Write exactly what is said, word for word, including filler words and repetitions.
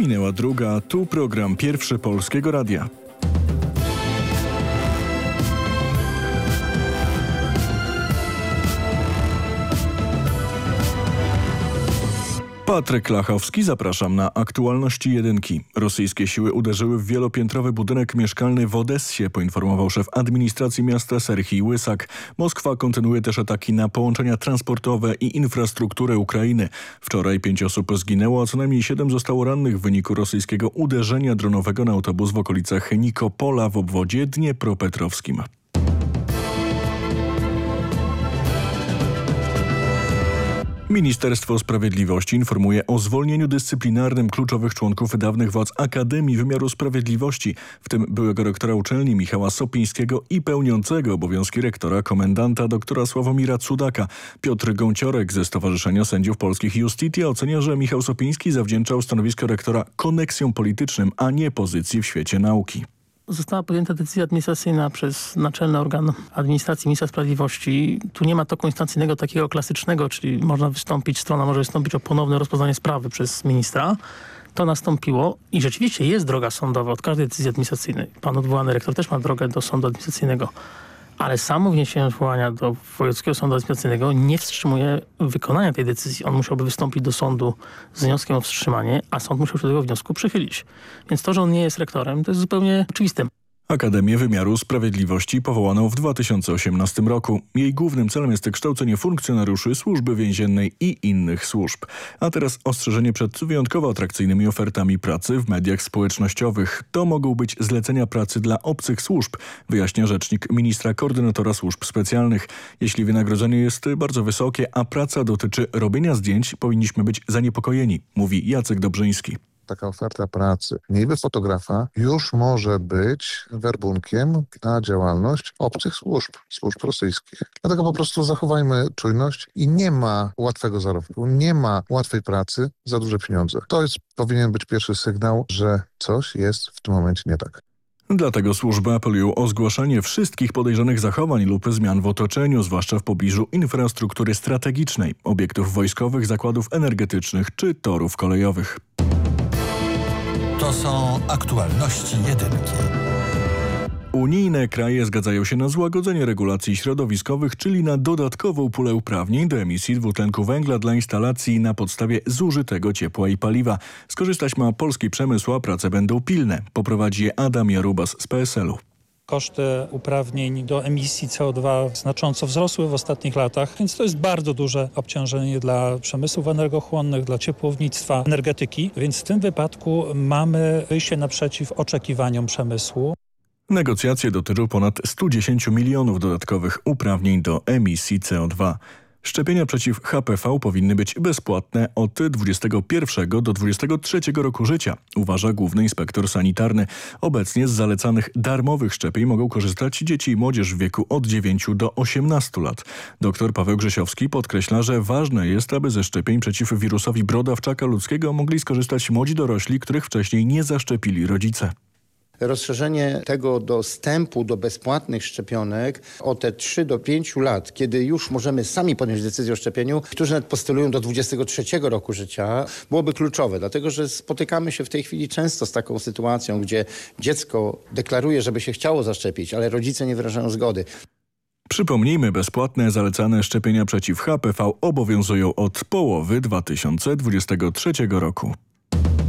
Minęła druga, tu program Pierwszy Polskiego Radia. Patryk Lachowski, zapraszam na aktualności jedynki. Rosyjskie siły uderzyły w wielopiętrowy budynek mieszkalny w Odessie, poinformował szef administracji miasta Serhij Łysak. Moskwa kontynuuje też ataki na połączenia transportowe i infrastrukturę Ukrainy. Wczoraj pięć osób zginęło, a co najmniej siedem zostało rannych w wyniku rosyjskiego uderzenia dronowego na autobus w okolicach Nikopola w obwodzie dniepropetrowskim. Ministerstwo Sprawiedliwości informuje o zwolnieniu dyscyplinarnym kluczowych członków dawnych władz Akademii Wymiaru Sprawiedliwości, w tym byłego rektora uczelni Michała Sopińskiego i pełniącego obowiązki rektora komendanta doktora Sławomira Cudaka. Piotr Gąciorek ze Stowarzyszenia Sędziów Polskich Iustitia ocenia, że Michał Sopiński zawdzięczał stanowisko rektora koneksjom politycznym, a nie pozycji w świecie nauki. Została podjęta decyzja administracyjna przez naczelny organ administracji Ministra Sprawiedliwości. Tu nie ma toku instancyjnego takiego klasycznego, czyli można wystąpić, strona może wystąpić o ponowne rozpoznanie sprawy przez ministra. To nastąpiło i rzeczywiście jest droga sądowa od każdej decyzji administracyjnej. Pan odwołany rektor też ma drogę do sądu administracyjnego. Ale samo wniesienie odwołania do Wojewódzkiego Sądu Administracyjnego nie wstrzymuje wykonania tej decyzji. On musiałby wystąpić do sądu z wnioskiem o wstrzymanie, a sąd musiał się do tego wniosku przychylić. Więc to, że on nie jest rektorem, to jest zupełnie oczywiste. Akademię Wymiaru Sprawiedliwości powołano w dwa tysiące osiemnastym roku. Jej głównym celem jest kształcenie funkcjonariuszy Służby Więziennej i innych służb. A teraz ostrzeżenie przed wyjątkowo atrakcyjnymi ofertami pracy w mediach społecznościowych. To mogą być zlecenia pracy dla obcych służb, wyjaśnia rzecznik ministra koordynatora służb specjalnych. Jeśli wynagrodzenie jest bardzo wysokie, a praca dotyczy robienia zdjęć, powinniśmy być zaniepokojeni, mówi Jacek Dobrzyński. Taka oferta pracy, niby fotografa, już może być werbunkiem na działalność obcych służb, służb rosyjskich. Dlatego po prostu zachowajmy czujność i nie ma łatwego zarobku, nie ma łatwej pracy za duże pieniądze. To jest, powinien być pierwszy sygnał, że coś jest w tym momencie nie tak. Dlatego służby apelują o zgłaszanie wszystkich podejrzanych zachowań lub zmian w otoczeniu, zwłaszcza w pobliżu infrastruktury strategicznej, obiektów wojskowych, zakładów energetycznych czy torów kolejowych. To są aktualności jedynki. Unijne kraje zgadzają się na złagodzenie regulacji środowiskowych, czyli na dodatkową pulę uprawnień do emisji dwutlenku węgla dla instalacji na podstawie zużytego ciepła i paliwa. Skorzystać ma polski przemysł, a prace będą pilne. Poprowadzi je Adam Jarubas z P S L u. Koszty uprawnień do emisji C O dwa znacząco wzrosły w ostatnich latach, więc to jest bardzo duże obciążenie dla przemysłów energochłonnych, dla ciepłownictwa, energetyki, więc w tym wypadku mamy wyjście naprzeciw oczekiwaniom przemysłu. Negocjacje dotyczą ponad stu dziesięciu milionów dodatkowych uprawnień do emisji C O dwa. Szczepienia przeciw H P V powinny być bezpłatne od dwudziestego pierwszego do dwudziestego trzeciego roku życia, uważa główny inspektor sanitarny. Obecnie z zalecanych darmowych szczepień mogą korzystać dzieci i młodzież w wieku od dziewięciu do osiemnastu lat. Doktor Paweł Grzesiowski podkreśla, że ważne jest, aby ze szczepień przeciw wirusowi brodawczaka ludzkiego mogli skorzystać młodzi dorośli, których wcześniej nie zaszczepili rodzice. Rozszerzenie tego dostępu do bezpłatnych szczepionek o te trzy do pięciu lat, kiedy już możemy sami podjąć decyzję o szczepieniu, którzy nawet postulują do dwudziestego trzeciego roku życia, byłoby kluczowe, dlatego że spotykamy się w tej chwili często z taką sytuacją, gdzie dziecko deklaruje, żeby się chciało zaszczepić, ale rodzice nie wyrażają zgody. Przypomnijmy, bezpłatne zalecane szczepienia przeciw H P V obowiązują od połowy dwa tysiące dwudziestego trzeciego roku.